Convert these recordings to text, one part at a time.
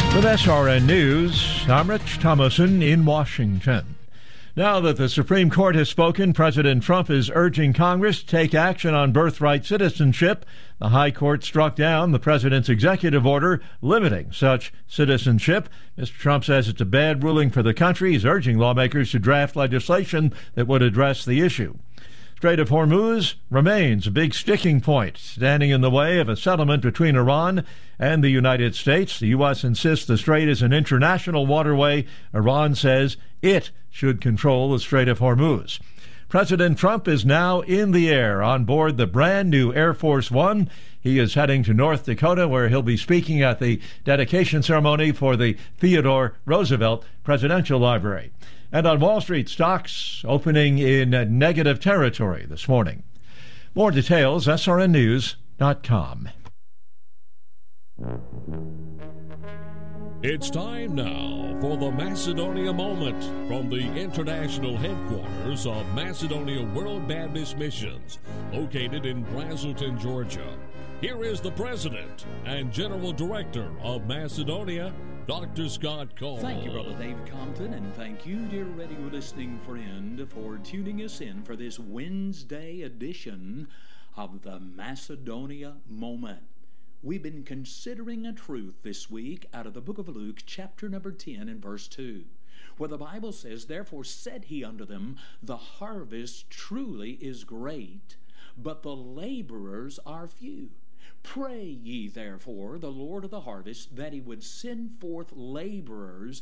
With SRN News, I'm Rich Thomason in Washington. Now that the Supreme Court has spoken, President Trump is urging Congress to take action on birthright citizenship. The High Court struck down the president's executive order limiting such citizenship. Mr. Trump says it's a bad ruling for the country. He's urging lawmakers to draft legislation that would address the issue. Strait of Hormuz remains a big sticking point, standing in the way of a settlement between Iran and the United States. The U.S. insists the strait is an international waterway. Iran says it should control the Strait of Hormuz. President Trump is now in the air on board the brand new Air Force One. He is heading to North Dakota, where he'll be speaking at the dedication ceremony for the Theodore Roosevelt Presidential Library. And on Wall Street, stocks opening in negative territory this morning. More details, srnnews.com. It's time now for the Macedonia Moment from the international headquarters of Macedonia World Baptist Missions, located in Braselton, Georgia. Here is the President and General Director of Macedonia, Dr. Scott Cole. Thank you, Brother David Compton, and thank you, dear radio listening friend, for tuning us in for this Wednesday edition of the Macedonia Moment. We've been considering a truth this week out of the book of Luke, chapter number 10 and verse 2, where the Bible says, "Therefore said he unto them, the harvest truly is great, but the laborers are few. Pray ye therefore the Lord of the harvest that he would send forth laborers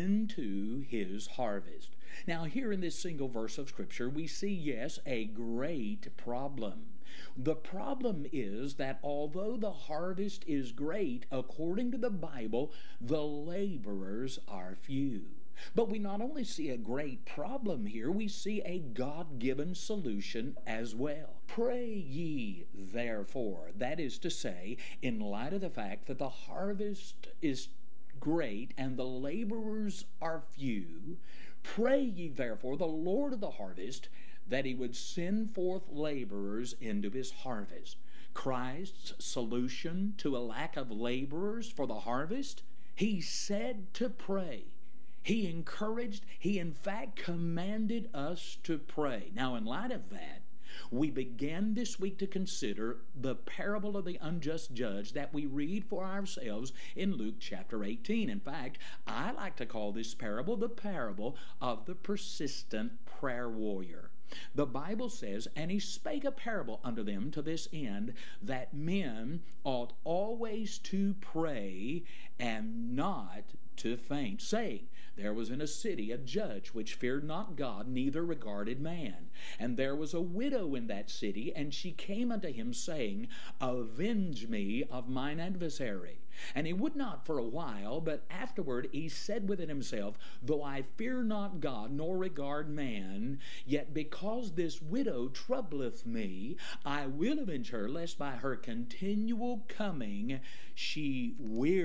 into his harvest." Now here in this single verse of Scripture we see, yes, a great problem. The problem is that although the harvest is great, according to the Bible, the laborers are few. But we not only see a great problem here, we see a God-given solution as well. Pray ye therefore. That is to say, in light of the fact that the harvest is great and the laborers are few, pray ye therefore the Lord of the harvest that he would send forth laborers into his harvest. Christ's solution to a lack of laborers for the harvest? He said to pray. He encouraged, he in fact commanded us to pray. Now, in light of that, we began this week to consider the parable of the unjust judge that we read for ourselves in Luke chapter 18. In fact, I like to call this parable the parable of the persistent prayer warrior. The Bible says, "And he spake a parable unto them to this end, that men ought always to pray and not to faint, saying, There was in a city a judge which feared not God, neither regarded man. And there was a widow in that city, and she came unto him, saying, Avenge me of mine adversary. And he would not for a while, but afterward he said within himself, Though I fear not God, nor regard man, yet because this widow troubleth me, I will avenge her, lest by her continual coming she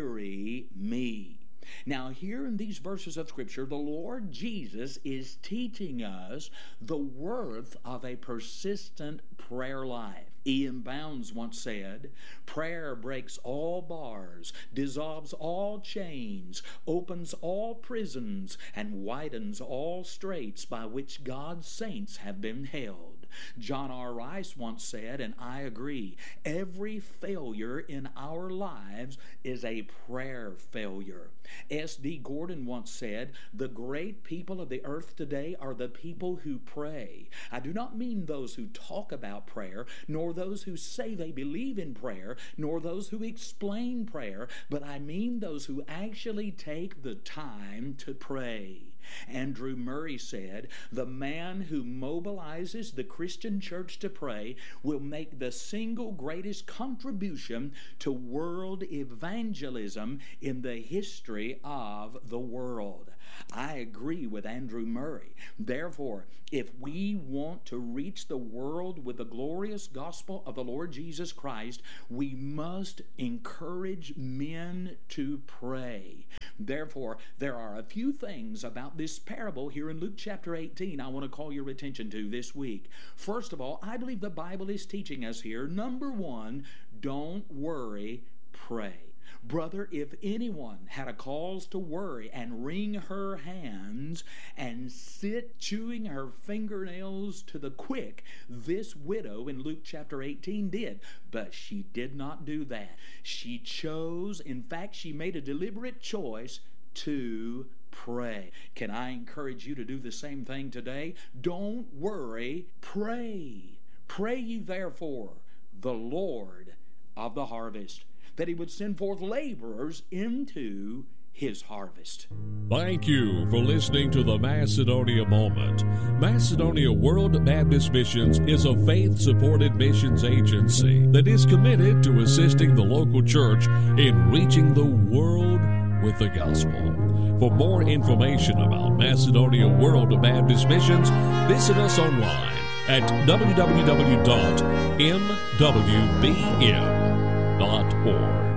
weary me." Now, here in these verses of Scripture, the Lord Jesus is teaching us the worth of a persistent prayer life. E.M. Bounds once said, "Prayer breaks all bars, dissolves all chains, opens all prisons, and widens all straits by which God's saints have been held." John R. Rice once said, and I agree, every failure in our lives is a prayer failure. S.D. Gordon once said, "The great people of the earth today are the people who pray. I do not mean those who talk about prayer, nor those who say they believe in prayer, nor those who explain prayer, but I mean those who actually take the time to pray." Andrew Murray said, "The man who mobilizes the Christian church to pray will make the single greatest contribution to world evangelism in the history of the world." I agree with Andrew Murray. Therefore, if we want to reach the world with the glorious gospel of the Lord Jesus Christ, we must encourage men to pray. Therefore, there are a few things about this parable here in Luke chapter 18 I want to call your attention to this week. First of all, I believe the Bible is teaching us here, number one, don't worry, pray. Brother, if anyone had a cause to worry and wring her hands and sit chewing her fingernails to the quick, this widow in Luke chapter 18 did. But she did not do that. She chose, in fact, she made a deliberate choice to pray. Can I encourage you to do the same thing today? Don't worry, pray. Pray ye therefore the Lord of the harvest, that he would send forth laborers into his harvest. Thank you for listening to the Macedonia Moment. Macedonia World Baptist Missions is a faith-supported missions agency that is committed to assisting the local church in reaching the world with the gospel. For more information about Macedonia World Baptist Missions, visit us online at www.mwbm.org.